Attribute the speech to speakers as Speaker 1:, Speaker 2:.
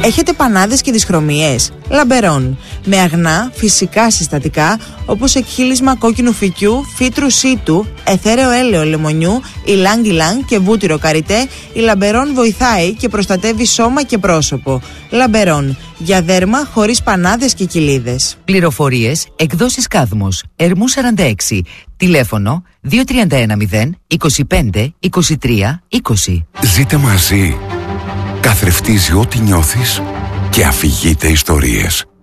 Speaker 1: Έχετε πανάδες και δυσχρωμίες? Λαμπερόν. Με αγνά, φυσικά συστατικά όπως εκχύλισμα κόκκινου φυκιού, φύτρου σίτου, αιθέρεο έλαιο λεμονιού, ιλάνγκ και βούτυρο καριτέ, η Λαμπερόν βοηθάει και προστατεύει σώμα και πρόσωπο. Λαμπερόν. Για δέρμα χωρίς πανάδες και κοιλίδες.
Speaker 2: Πληροφορίες, εκδόσεις Κάδμος, Ερμού 46. Τηλέφωνο 2310 25 23 20.
Speaker 3: Ζείτε μαζί. Καθρεφτίζει ό,τι νιώθεις και αφηγείτε ιστορίες.